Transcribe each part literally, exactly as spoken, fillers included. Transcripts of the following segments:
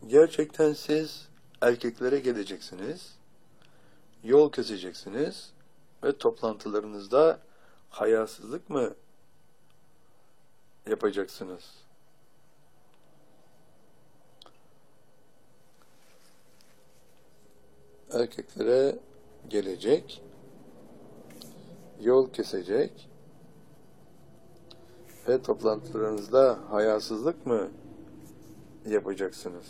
Gerçekten siz erkeklere geleceksiniz, yol keseceksiniz ve toplantılarınızda hayasızlık mı yapacaksınız? Erkeklere gelecek, yol kesecek ve toplantılarınızda hayasızlık mı yapacaksınız?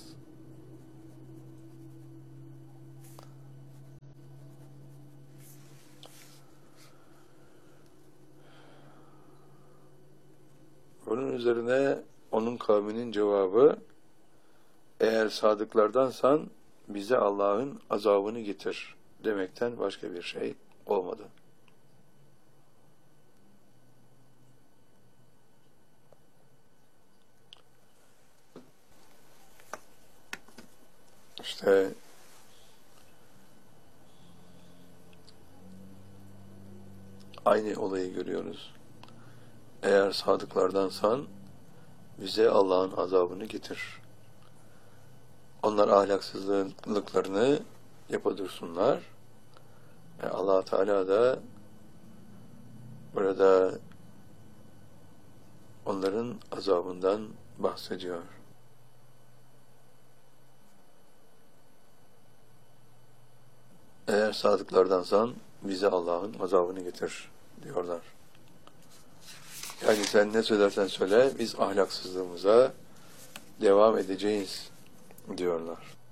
Bunun üzerine onun kavminin cevabı, eğer sadıklardansan bize Allah'ın azabını getir demekten başka bir şey olmadı. İşte aynı olayı görüyoruz. Eğer sadıklardansan bize Allah'ın azabını getir. Onlar ahlaksızlıklarını yapadursunlar. ve Allah Teala da burada onların azabından bahsediyor. Eğer sadıklardansan bize Allah'ın azabını getir diyorlar. Yani sen ne söylersen söyle biz ahlaksızlığımıza devam edeceğiz diyorlar.